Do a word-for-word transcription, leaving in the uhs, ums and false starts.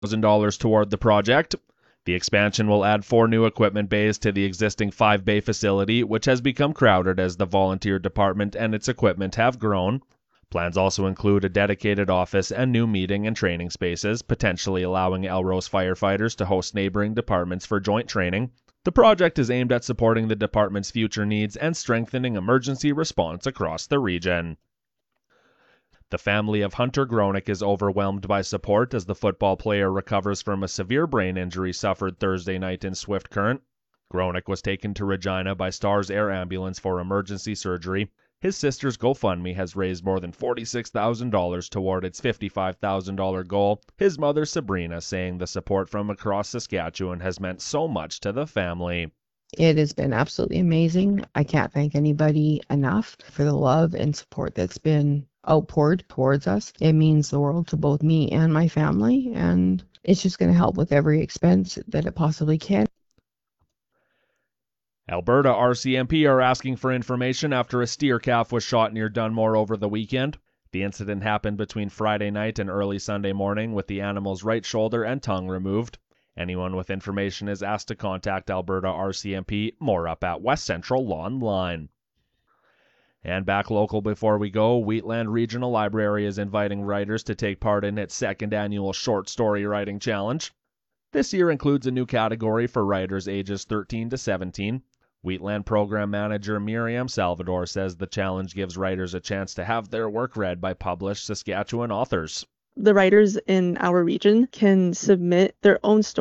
thousand dollars toward the project. The expansion will add four new equipment bays to the existing five-bay facility, which has become crowded as the volunteer department and its equipment have grown. Plans also include a dedicated office and new meeting and training spaces, potentially allowing Elrose firefighters to host neighboring departments for joint training. The project is aimed at supporting the department's future needs and strengthening emergency response across the region. The family of Hunter Gronick is overwhelmed by support as the football player recovers from a severe brain injury suffered Thursday night in Swift Current. Gronick was taken to Regina by Stars Air Ambulance for emergency surgery. His sister's GoFundMe has raised more than forty-six thousand dollars toward its fifty-five thousand dollars goal, his mother Sabrina saying the support from across Saskatchewan has meant so much to the family. It has been absolutely amazing. I can't thank anybody enough for the love and support that's been outpoured towards us. It means the world to both me and my family, and it's just going to help with every expense that it possibly can. Alberta R C M P are asking for information after a steer calf was shot near Dunmore over the weekend. The incident happened between Friday night and early Sunday morning with the animal's right shoulder and tongue removed. Anyone with information is asked to contact Alberta R C M P. More up at West Central Lawn Line. And back local before we go, Wheatland Regional Library is inviting writers to take part in its second annual Short Story Writing Challenge. This year includes a new category for writers ages thirteen to seventeen. Wheatland Program Manager Miriam Salvador says the challenge gives writers a chance to have their work read by published Saskatchewan authors. The writers in our region can submit their own stories